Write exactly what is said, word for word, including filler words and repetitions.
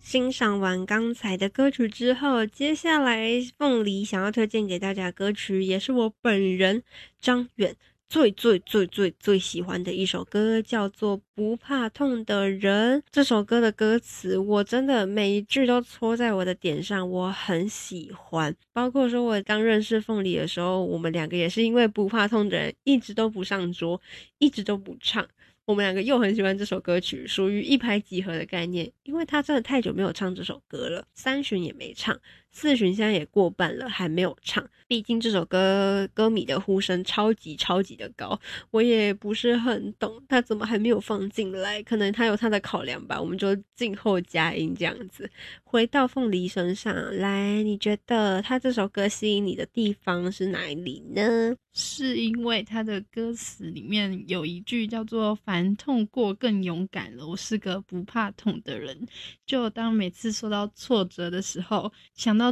欣赏完刚才的歌曲之后，接下来凤梨想要推荐给大家的歌曲，也是我本人张远最最最最最喜欢的一首歌，叫做《不怕痛的人》。这首歌的歌词我真的每一句都戳在我的点上，我很喜欢。包括说我刚认识凤梨的时候，我们两个也是因为不怕痛的人一直都不上桌，一直都不唱。我们两个又很喜欢这首歌曲，属于一拍即合的概念，因为他真的太久没有唱这首歌了，三巡也没唱，四巡现在也过半了还没有唱，毕竟这首歌歌迷的呼声超级超级的高，我也不是很懂他怎么还没有放进来，可能他有他的考量吧，我们就静候佳音这样子。回到凤梨身上来，你觉得他这首歌吸引你的地方是哪里呢？ 是因为他的歌词里面有一句叫做凡痛过更勇敢了，我是个不怕痛的人。就当每次受到挫折的时候，想到